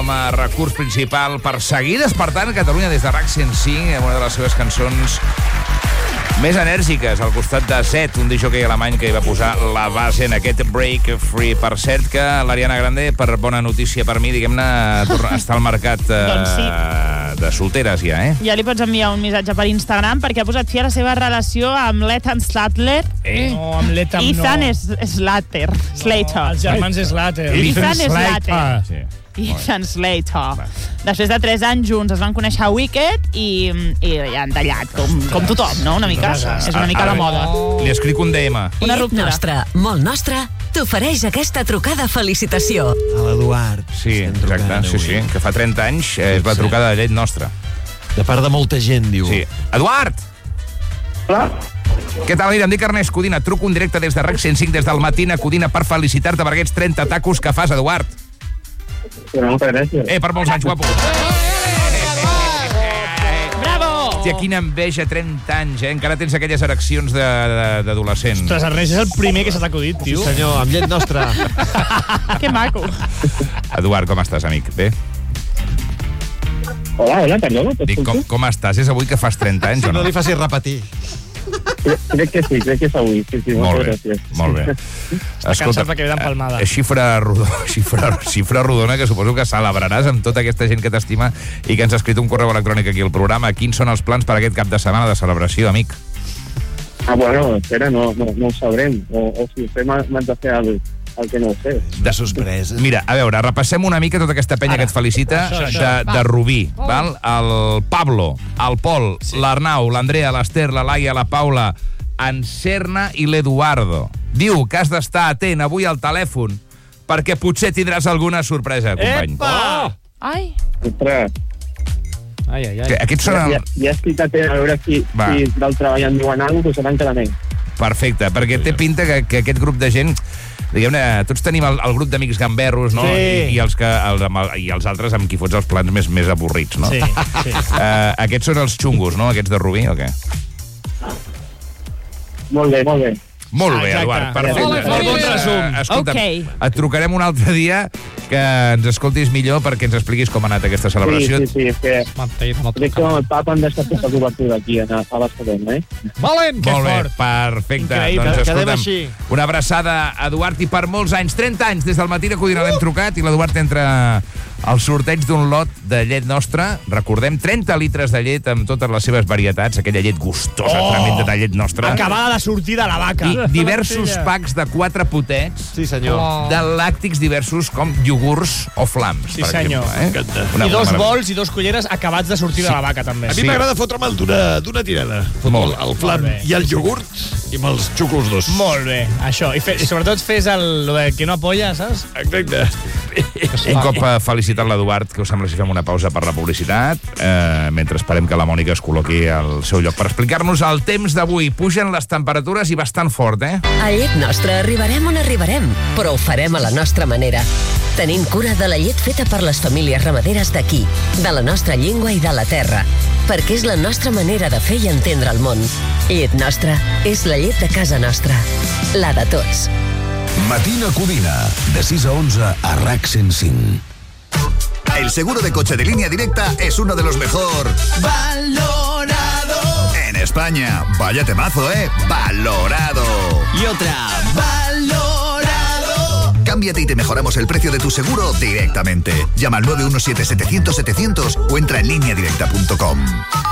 a recurs principal per seguir despertant Catalunya des de RAC 105, amb una de les seves cançons més enèrgiques, al costat de Zed, un disjockey alemany que hi va posar la base en aquest Break Free. Per cert, que l'Ariana Grande, per bona notícia per mi, diguem-ne, està al mercat de solteres ja, eh? Ja li pots enviar un missatge per Instagram perquè ha posat fi a la seva relació amb l'Ethan Slater. No, amb l'Ethan no. Ethan Slater. Els germans Slater. Ethan Slater. Sí. Ethan Slater. Després de 3 anys junts es van conèixer a Wicked i ja han tallat, com tothom, no? Una mica. És una mica la moda. Li escric un DM. Una ruptura. Nostre, molt nostre, t'ofereix aquesta trucada felicitació. A l'Eduard. Sí, exacte, sí, que fa 30 anys és la trucada de llet nostra. De part de molta gent, diu. Sí. Eduard! Hola. Què tal? Mira, em dic Ernest Codina, truco un directe des de RAC 105 des del matí a Codina per felicitar-te per aquests 30 tacos que fas, Eduard. Moltes gràcies. Per molts anys, guapo. Bravo! Hòstia, quina enveja, 30 anys, eh? Encara tens aquelles ereccions d'adolescent. Ostres, Ernest és el primer que s'ha acudit, tio. Sí, senyor, amb llet nostra. Que maco. Eduard, com estàs, amic? Bé? Hola, perdó. Dic, com estàs? És avui que fas 30 anys o No no? li facis repetir. Crec que és avui. Sí, Molt bé, gràcies. molt bé. cansat perquè ve d'empalmada. Xifra rodona que suposo que celebraràs amb tota aquesta gent que t'estima i que ens ha escrit un correu electrònic aquí al programa. Quins són els plans per aquest cap de setmana de celebració, amic? Bueno, espera, no ho sabrem. O si ho fem, m'han de fer el que no ho sé. De sorpresa. Mira, a veure, repassem una mica tota aquesta penya que et felicita de Rubí, val? El Pablo, el Pol, l'Arnau, l'Andrea, l'Ester, la Laia, la Paula, en Serna i l'Eduardo. Diu que has d'estar atent avui al telèfon perquè potser tindràs alguna sorpresa, company. Epa! Ai. Ostres, Ai. Que aquests són... ja estic atent a veure si del treball en diuen alguna cosa, seran cada mes. Perfecte, perquè té pinta que aquest grup de gent... Diguem-ne, tots tenim el grup d'amics gamberros, no? Sí. I els altres amb qui fots els plans més avorrits, no? Sí. Aquests són els xungos, no? Aquests de Rubí, o què? Molt bé. Molt bé, Exacte. Eduard, perfecte. Molt bon resum. Escolta'm, Ok. et trucarem un altre dia que ens escoltis millor perquè ens expliquis com ha anat aquesta celebració. Sí, és que crec que el papa han deixat tota cobertura aquí a Barcelona, Valent, que Molt bé, fort. perfecte. Increïble. Doncs Quedem escolta'm, així. una abraçada, Eduard, i per molts anys, 30 anys, des del matí a Codina l'hem trucat i l'Eduard entra al sorteig d'un lot de llet nostra. Recordem, 30 litres de llet amb totes les seves varietats, aquella llet gustosa, tremenda de llet nostra. Acabada de sortir de la vaca. I diversos packs de 4 potets Sí, senyor. de làctics diversos com iogurts o flams, Sí, per senyor. exemple. I 2 bols i 2 culleres acabats de sortir de la vaca, també. A mi m'agrada fotre'm d'una tirada. Molt bé. El flam Molt bé. i el iogurt i amb els xucos dos. Molt bé, això. I sobretot fes lo de que no apoya, saps? Exacte. Un cop felicitat l'Eduard, que us sembla si fem una pausa per la publicitat, mentre esperem que la Mònica es col·loqui al seu lloc per explicar-nos el temps d'avui. Pugen les temperatures i bastant fort, eh? A Llet Nostra arribarem on arribarem, però ho farem a la nostra manera. Tenim cura de la llet feta per les famílies ramaderes d'aquí, de la nostra llengua i de la terra, perquè és la nostra manera de fer i entendre el món. Llet Nostra és la llet de casa nostra, la de tots. Matina Codina, de 6 a 11 a RAC 105. El seguro de coche de Línea Directa es uno de los mejor valorado en España. Vaya temazo, ¿eh? Valorado. Y otra, valorado. Cámbiate y te mejoramos el precio de tu seguro directamente. Llama al 917-700-700 o entra en lineadirecta.com.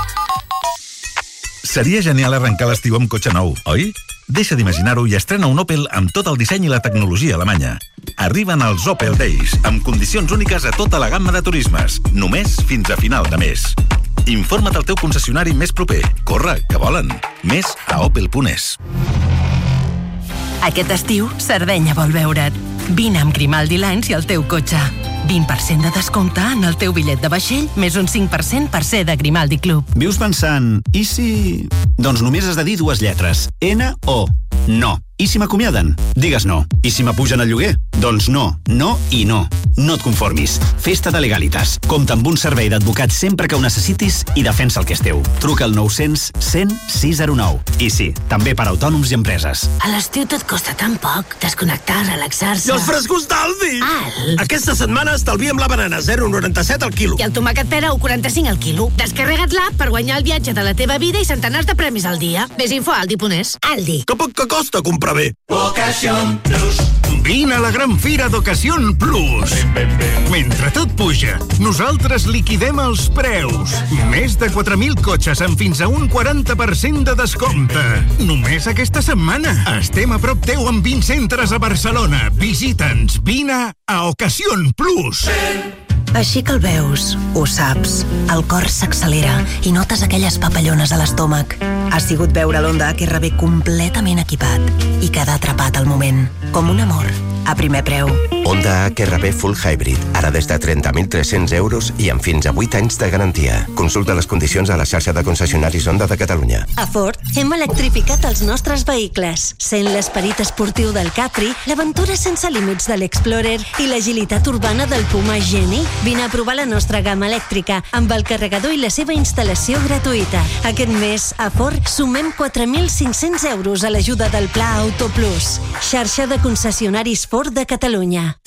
Seria genial arrencar l'estiu amb cotxe nou, oi? Deixa d'imaginar-ho i estrena un Opel amb tot el disseny i la tecnologia alemanya. Arriben els Opel Days, amb condicions úniques a tota la gamma de turismes, només fins a final de mes. Informa't al teu concessionari més proper. Corre, que volen. Més a opel.es. Aquest estiu, Sardenya vol veure't. Vine amb Grimaldi Lines i el teu cotxe. 20% de descompte en el teu bitllet de vaixell, més un 5% per ser de Grimaldi Club. Vius pensant, i si... Doncs només has de dir 2 lletres. N-O. No. I si m'acomiaden? Digues no. I si m'apugen el lloguer? Doncs no, no i no. No et conformis. Festa de Legalitas. Compta amb un servei d'advocat sempre que ho necessitis i defensa el que és teu. Truca al 900 100 609. I sí, també per autònoms i empreses. A l'estiu tot costa tan poc. Desconnectar, relaxar-se... I els frescos d'Aldi! Aquesta setmana estalviem la banana 0,97 al quilo. I el tomàquet pera 1,45 al quilo. Descarrega't l'app per guanyar el viatge de la teva vida i centenars de premis al dia. Més info a Aldi.es. Aldi. Que poc que costa comprar bé. Ocasión Plus. Vine a la gran fira d'Ocasión Plus. Mentre tot puja, nosaltres liquidem els preus. Més de 4.000 cotxes amb fins a un 40% de descompte. Només aquesta setmana. Estem a prop teu amb 20 centres a Barcelona. Visita'ns. Vine a Ocasión Plus. Així que el veus, ho saps. El cor s'accelera i notes aquelles papallones a l'estómac. Ha sigut veure l'Honda HR-V completament equipat i quedar atrapat al moment, com un amor, a primer preu. Honda HR-V Full Hybrid, ara des de 30.300 euros i amb fins a 8 anys de garantia. Consulta les condicions a la xarxa de concessionaris Honda de Catalunya. A Ford hem electrificat els nostres vehicles, sent l'esperit esportiu del Capri, l'aventura sense límits de l'Explorer i l'agilitat urbana del Puma Geni. Vine a provar la nostra gamma elèctrica amb el carregador i la seva instal·lació gratuïta. Aquest mes, a Ford, sumem 4.500 euros a l'ajuda del Pla Auto Plus. Xarxa de concessionaris Ford de Catalunya.